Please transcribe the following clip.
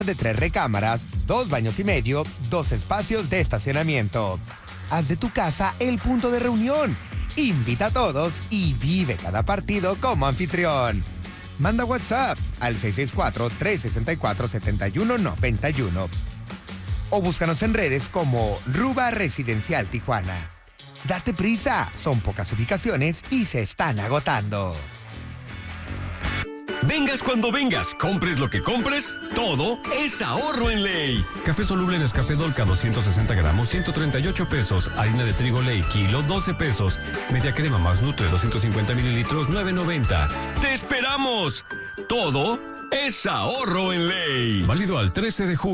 de 3 recámaras, 2 baños y medio, 2 espacios de estacionamiento. Haz de tu casa el punto de reunión. Invita a todos y vive cada partido como anfitrión. Manda WhatsApp al 664-364-7191 o búscanos en redes como Ruba Residencial Tijuana. Date prisa, son pocas ubicaciones y se están agotando. Vengas cuando vengas, compres lo que compres, todo es ahorro en Ley. Café soluble Nescafé Dolca 260 gramos, 138 pesos. Harina de trigo Ley, kilo, 12 pesos. Media crema más Nutri, 250 mililitros, 9.90. ¡Te esperamos! Todo es ahorro en Ley. Válido al 13 de julio.